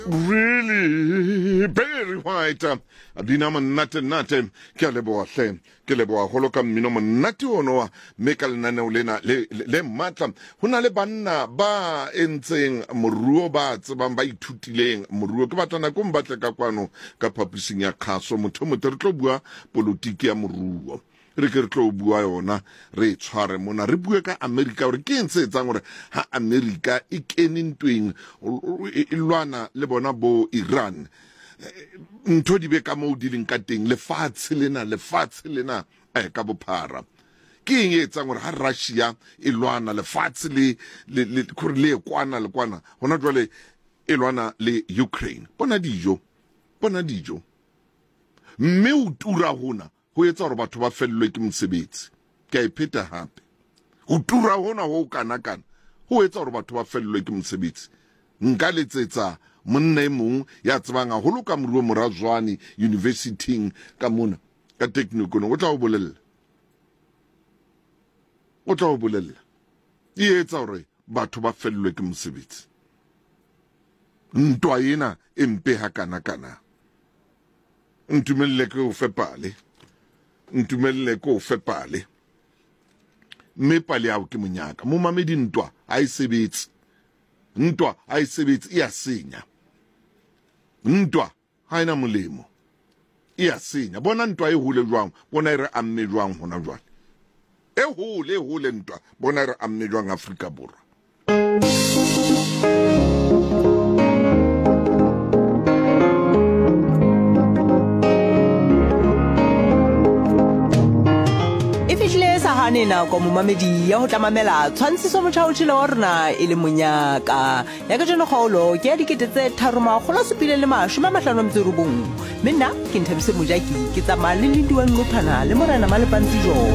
Really very white. Dina manate nate ke leboa hle ke leboa holoka mmino monate ono meka lenane lena le matla hona le banna ba entseng moruo ba tsebang ba ithutileng moruo ke batana go mbatle ka kwano ka phapising ya khaso motho re tlo bua politiki ya moruo re ke re tlo bua yona re tshware mona re bue ka America re ke ntse etsang gore ha America e kenintweng ilwana le bona bo Iran ntho di be ka mo di leng ka teng lefatshe lena ka bophara ke eng e etsang gore ha Russia e lwana lefatshe le kwana hona jwale e lwana le Ukraine bona dijo mme o tura hona ho etsa gore batho ba fellwe ke mosebetsi ke a ipheta hape ho tura hona ho kana ho etsa gore batho ba fellwe ke mosebetsi nka letsetsa monna e mong ya tsebang haholo ka moruo Morazwani University ka mona ka technical o tla o bolella e etsa gore batho ba fellwe ke mosebetsi ntwa ena empe ha kana ntumelle ke o fepale mme pale ya ke monyaka mo mamedi ntwa a e sebetse e a senya ntwa ha ina molemo e a senya bona ntwa e hole jwang bona re amme jwang hona jwale e hole ntwa bona re amme jwang Afrika Borwa. Nena kwa mumamedi ya ho tlamamela tshwantshiso mothaothile wa rona e le monyaka ya ka jeno kgaolo ke ya diketetse 359 minna ke Nthabise Mojaki ke tsamaya le Lindiwe Nqophana le Morena Malepantsijo.